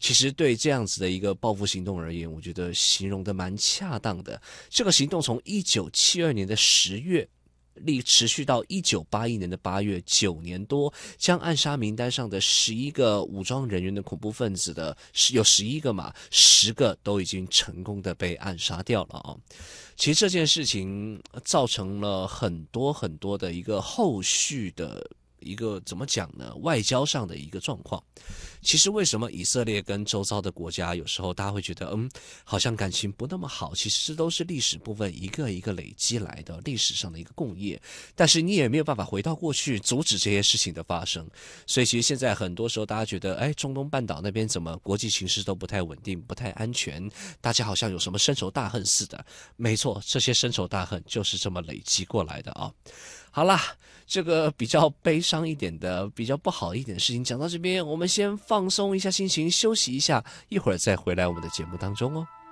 其实对这样子的一个报复行动而言，我觉得形容的蛮恰当的。这个行动从1972年的10月持续到1981年的8月，9年多，将暗杀名单上的11个武装人员的恐怖分子的有11个嘛，10个都已经成功的被暗杀掉了啊。其实这件事情造成了很多很多的一个后续的一个怎么讲呢？外交上的一个状况。其实为什么以色列跟周遭的国家有时候大家会觉得好像感情不那么好，其实这都是历史部分一个一个累积来的历史上的一个共业，但是你也没有办法回到过去阻止这些事情的发生。所以其实现在很多时候大家觉得中东半岛那边怎么国际形势都不太稳定，不太安全，大家好像有什么深仇大恨似的。没错，这些深仇大恨就是这么累积过来的啊。好啦，这个比较悲伤一点的，比较不好一点的事情讲到这边，我们先放松一下心情，休息一下，一会儿再回来我们的节目当中哦。